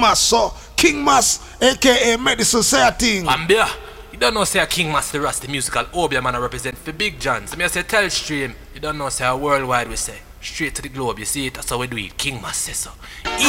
So King Mas, aka Medicine, say a thing. Ambia, you don't know say a King Mas the Rasta musical Obia man represent for Big John. So me say tell stream, you don't know say a worldwide we say. Straight to the globe, you see it, that's how we do it. King Mas says so.